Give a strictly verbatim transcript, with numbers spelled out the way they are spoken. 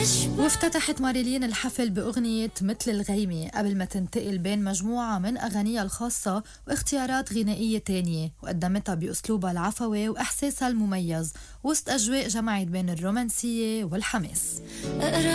وافتتحت ماريلين الحفل بأغنية مثل الغيمة قبل ما تنتقل بين مجموعة من أغانيها الخاصة واختيارات غنائية تانية، وقدمتها بأسلوبها العفوي وإحساسها المميز وسط أجواء جمعت بين الرومانسية والحماس.